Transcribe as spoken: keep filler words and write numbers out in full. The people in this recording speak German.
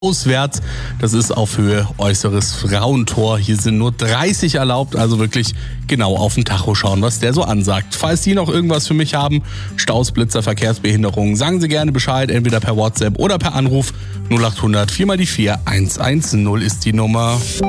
Auswärts, das ist auf Höhe äußeres Frauentor. Hier sind nur dreißig erlaubt, also wirklich genau auf den Tacho schauen, was der so ansagt. Falls Sie noch irgendwas für mich haben, Staus, Blitzer, Verkehrsbehinderungen, sagen Sie gerne Bescheid, entweder per WhatsApp oder per Anruf. null acht hundert vier mal die vier eins eins null ist die Nummer.